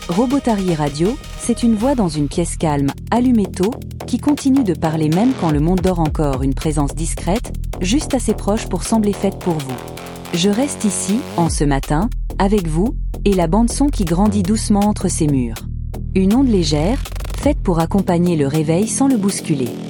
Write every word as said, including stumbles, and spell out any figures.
Robotari Radio, c'est une voix dans une pièce calme, allumée tôt, qui continue de parler même quand le monde dort encore, une présence discrète, juste assez proche pour sembler faite pour vous. Je reste ici, en ce matin, avec vous, et la bande-son qui grandit doucement entre ces murs. Une onde légère, faite pour accompagner le réveil sans le bousculer.